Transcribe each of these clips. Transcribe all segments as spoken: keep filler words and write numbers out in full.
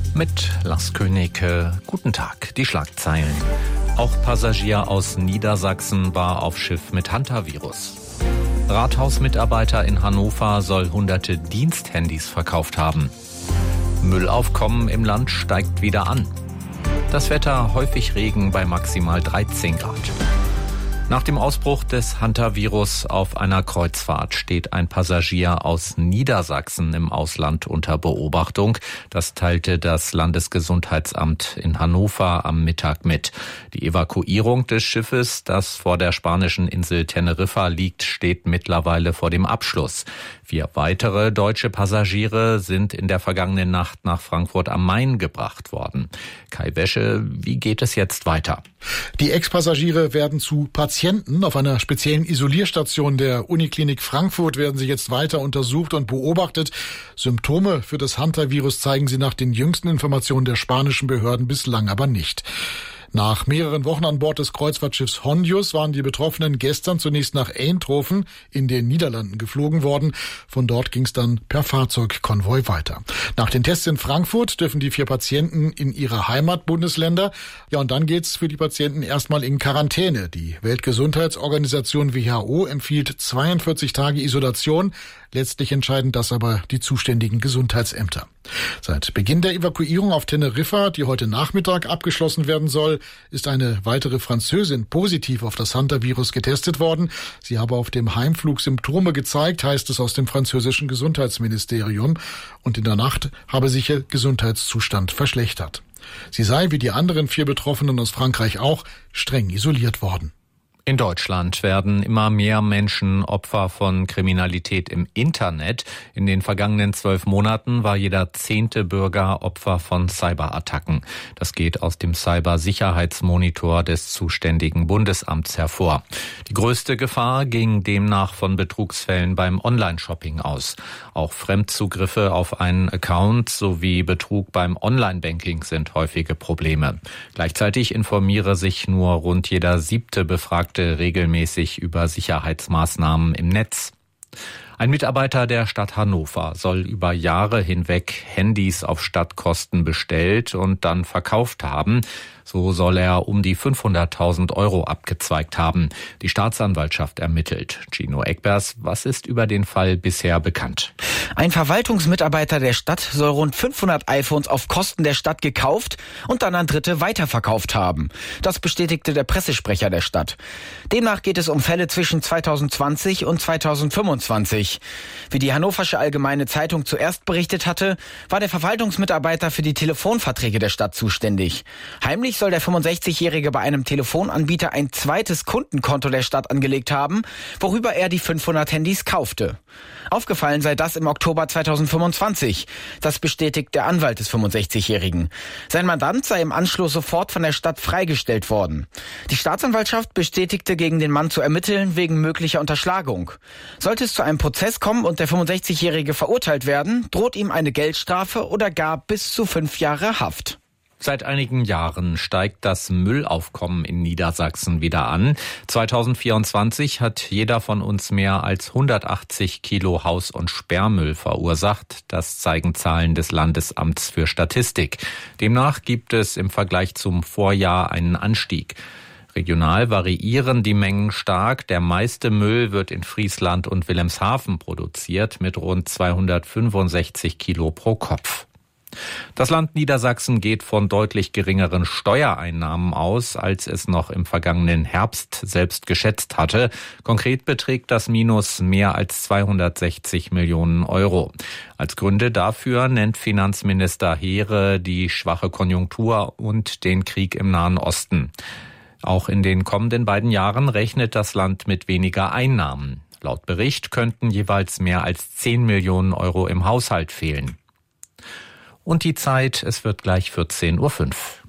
Mit Lars König, äh, guten Tag, die Schlagzeilen. Auch Passagier aus Niedersachsen war auf Schiff mit Hantavirus. Rathausmitarbeiter in Hannover soll hunderte Diensthandys verkauft haben. Müllaufkommen im Land steigt wieder an. Das Wetter häufig Regen bei maximal dreizehn Grad. Nach dem Ausbruch des Hantavirus auf einer Kreuzfahrt steht ein Passagier aus Niedersachsen im Ausland unter Beobachtung. Das teilte das Landesgesundheitsamt in Hannover am Mittag mit. Die Evakuierung des Schiffes, das vor der spanischen Insel Teneriffa liegt, steht mittlerweile vor dem Abschluss. Vier weitere deutsche Passagiere sind in der vergangenen Nacht nach Frankfurt am Main gebracht worden. Kai Wäsche, wie geht es jetzt weiter? Die Ex-Passagiere werden zu Patienten. Auf einer speziellen Isolierstation der Uniklinik Frankfurt werden sie jetzt weiter untersucht und beobachtet. Symptome für das Hantavirus zeigen sie nach den jüngsten Informationen der spanischen Behörden bislang aber nicht. Nach mehreren Wochen an Bord des Kreuzfahrtschiffs Hondius waren die Betroffenen gestern zunächst nach Eindhoven in den Niederlanden geflogen worden. Von dort ging es dann per Fahrzeugkonvoi weiter. Nach den Tests in Frankfurt dürfen die vier Patienten in ihre Heimatbundesländer. Ja, und dann geht's für die Patienten erstmal in Quarantäne. Die Weltgesundheitsorganisation W H O empfiehlt zweiundvierzig Tage Isolation. Letztlich entscheiden das aber die zuständigen Gesundheitsämter. Seit Beginn der Evakuierung auf Teneriffa, die heute Nachmittag abgeschlossen werden soll, ist eine weitere Französin positiv auf das Hantavirus getestet worden. Sie habe auf dem Heimflug Symptome gezeigt, heißt es aus dem französischen Gesundheitsministerium. Und in der Nacht habe sich ihr Gesundheitszustand verschlechtert. Sie sei, wie die anderen vier Betroffenen aus Frankreich auch, streng isoliert worden. In Deutschland werden immer mehr Menschen Opfer von Kriminalität im Internet. In den vergangenen zwölf Monaten war jeder zehnte Bürger Opfer von Cyberattacken. Das geht aus dem Cybersicherheitsmonitor des zuständigen Bundesamts hervor. Die größte Gefahr ging demnach von Betrugsfällen beim Online-Shopping aus. Auch Fremdzugriffe auf einen Account sowie Betrug beim Online-Banking sind häufige Probleme. Gleichzeitig informiere sich nur rund jeder siebte Befragte regelmäßig über Sicherheitsmaßnahmen im Netz. Ein Mitarbeiter der Stadt Hannover soll über Jahre hinweg Handys auf Stadtkosten bestellt und dann verkauft haben. So soll er um die fünfhunderttausend Euro abgezweigt haben. Die Staatsanwaltschaft ermittelt. Gino Eckbers, was ist über den Fall bisher bekannt? Ein Verwaltungsmitarbeiter der Stadt soll rund fünfhundert iPhones auf Kosten der Stadt gekauft und dann an Dritte weiterverkauft haben. Das bestätigte der Pressesprecher der Stadt. Demnach geht es um Fälle zwischen zweitausendzwanzig und zweitausendfünfundzwanzig. Wie die Hannoversche Allgemeine Zeitung zuerst berichtet hatte, war der Verwaltungsmitarbeiter für die Telefonverträge der Stadt zuständig. Heimlich soll der fünfundsechzigjährige bei einem Telefonanbieter ein zweites Kundenkonto der Stadt angelegt haben, worüber er die fünfhundert Handys kaufte. Aufgefallen sei das im Oktober zweitausendfünfundzwanzig. Das bestätigt der Anwalt des fünfundsechzigjährigen. Sein Mandant sei im Anschluss sofort von der Stadt freigestellt worden. Die Staatsanwaltschaft bestätigte, gegen den Mann zu ermitteln wegen möglicher Unterschlagung. Sollte es zu einem Prozess kommen und der fünfundsechzigjährige verurteilt werden, droht ihm eine Geldstrafe oder gar bis zu fünf Jahre Haft. Seit einigen Jahren steigt das Müllaufkommen in Niedersachsen wieder an. zweitausendvierundzwanzig hat jeder von uns mehr als hundertachtzig Kilo Haus- und Sperrmüll verursacht. Das zeigen Zahlen des Landesamts für Statistik. Demnach gibt es im Vergleich zum Vorjahr einen Anstieg. Regional variieren die Mengen stark. Der meiste Müll wird in Friesland und Wilhelmshaven produziert mit rund zweihundertfünfundsechzig Kilo pro Kopf. Das Land Niedersachsen geht von deutlich geringeren Steuereinnahmen aus, als es noch im vergangenen Herbst selbst geschätzt hatte. Konkret beträgt das Minus mehr als zweihundertsechzig Millionen Euro. Als Gründe dafür nennt Finanzminister Heere die schwache Konjunktur und den Krieg im Nahen Osten. Auch in den kommenden beiden Jahren rechnet das Land mit weniger Einnahmen. Laut Bericht könnten jeweils mehr als zehn Millionen Euro im Haushalt fehlen. Und die Zeit, es wird gleich vierzehn Uhr fünf.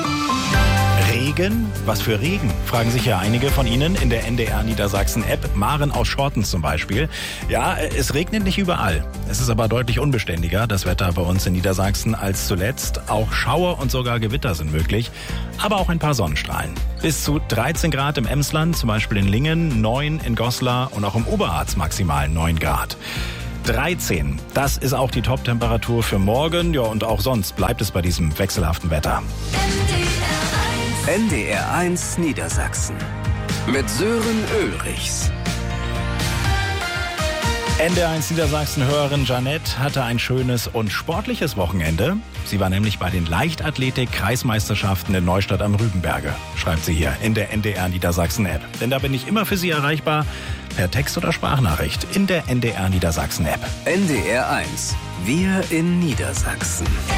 Regen? Was für Regen? Fragen sich ja einige von Ihnen in der N D R Niedersachsen-App. Maren aus Schortens zum Beispiel. Ja, es regnet nicht überall. Es ist aber deutlich unbeständiger, das Wetter bei uns in Niedersachsen, als zuletzt. Auch Schauer und sogar Gewitter sind möglich, aber auch ein paar Sonnenstrahlen. Bis zu dreizehn Grad im Emsland, zum Beispiel in Lingen, neun in Goslar und auch im Oberharz maximal neun Grad. dreizehn. Das ist auch die Top-Temperatur für morgen. Ja, und auch sonst bleibt es bei diesem wechselhaften Wetter. N D R eins Niedersachsen mit Sören Ulrichs. N D R eins Niedersachsen-Hörerin Janette hatte ein schönes und sportliches Wochenende. Sie war nämlich bei den Leichtathletik-Kreismeisterschaften in Neustadt am Rübenberge, schreibt sie hier in der N D R Niedersachsen-App. Denn da bin ich immer für Sie erreichbar, per Text oder Sprachnachricht in der N D R Niedersachsen-App. N D R eins, wir in Niedersachsen.